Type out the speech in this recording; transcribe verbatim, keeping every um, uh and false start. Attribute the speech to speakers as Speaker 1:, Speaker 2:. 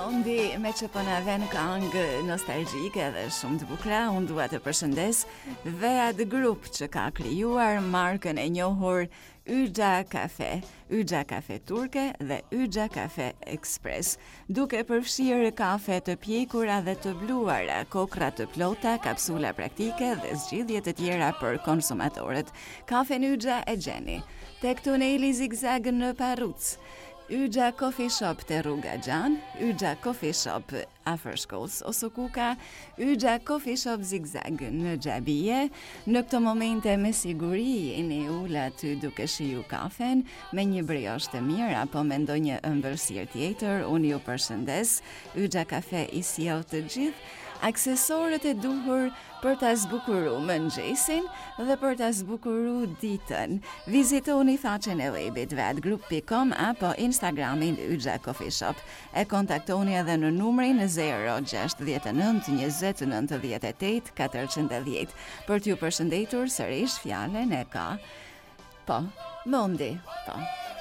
Speaker 1: Mondi me që po na vjen këngë nostalgjike dhe shumë të bukura, unë dua të përshëndes dhe atë grup që ka krijuar markën e njohur Yxha Cafe, Yxha Cafe Turke dhe Yxha Cafe Express, duke përfshirë kafe të pjekura dhe të bluara, kokra të plota, kapsula praktike dhe zgjidhje të tjera për konsumatorët. Kafe në Yxha e gjeni tek tuneli Zigzag në Parruc, Yxha Coffee Shop te rruga Gjan, Yxha Coffee Shop afër shkollës Osokuka, Yxha Coffee Shop Zigzag në Xhabije. Në këto momente me siguri jeni ula aty duke shiju kafen me një briosh të mirë apo me ndonjë ëmbëlsirë tjetër. Unë ju përshëndes. Yxha Cafe i sjell të gjithë aksesorët e duhur për ta zbukuru mëngjesin dhe për ta zbukuru ditën. Vizitoni faqen e webit vetgroup punkt com apo Instagramin Yxha Coffee Shop. E kontaktoni edhe në numrin zero gjasht nënt njëzet nëntëdhjetë e tetë katërqind e dhjetë. Për t'ju përshëndetur sërish fjalën e ka po, Mondi, po.